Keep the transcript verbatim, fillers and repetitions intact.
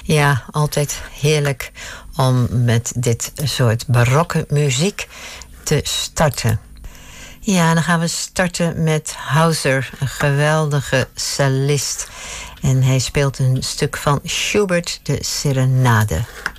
Ja, altijd heerlijk om met dit soort barokke muziek te starten. Ja, dan gaan we starten met Hauser, een geweldige cellist. En hij speelt een stuk van Schubert, de Serenade.